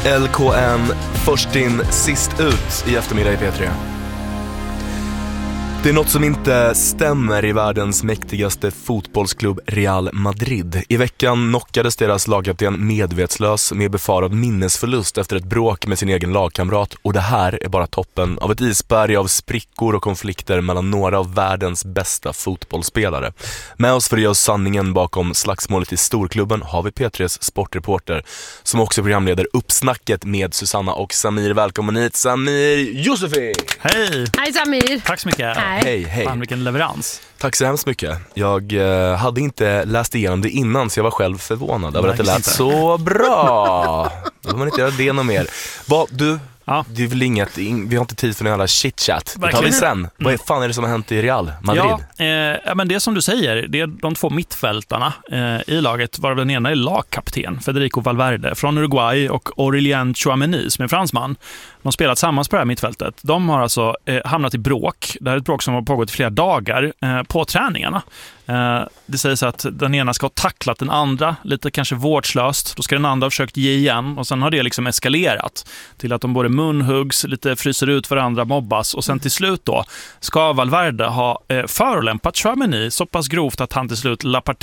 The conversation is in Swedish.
LKN först in, sist ut i eftermiddag i P3. Det är något som inte stämmer i världens mäktigaste fotbollsklubb Real Madrid. I veckan knockades deras lagkapten medvetslös med befarad minnesförlust efter ett bråk med sin egen lagkamrat. Och det här är bara toppen av ett isberg av sprickor och konflikter mellan några av världens bästa fotbollsspelare. Med oss för att ge oss sanningen bakom slagsmålet i storklubben har vi P3s sportreporter som också programleder Uppsnacket med Susanna och Samir. Välkommen hit, Samir Josefi! Hej! Hej Samir! Tack så mycket. Hej. Fan, vilken leverans. Tack så hemskt mycket. Jag hade inte läst igenom det innan så jag var själv förvånad över att det lät så bra. Då får man inte göra det något mer. Ja. Det är väl inget, vi har inte tid för någon jävla chit-chat. Det tar vi sen. Vad fan är det som har hänt i Real Madrid? Ja, men det som du säger, det är de två mittfältarna i laget, varav den ena är lagkapten, Federico Valverde från Uruguay och Aurélien Tchouameni som är fransman. De har spelat tillsammans på det här mittfältet. De har alltså hamnat i bråk. Det här är ett bråk som har pågått i flera dagar på träningarna. Det sägs att den ena ska ha tacklat den andra lite kanske vårdslöst. Då ska den andra ha försökt ge igen och sen har det liksom eskalerat till att de både munhuggs, lite fryser ut varandra, mobbas och sen till slut då ska Valverde ha förolämpat Tchouameni så pass grovt att han till slut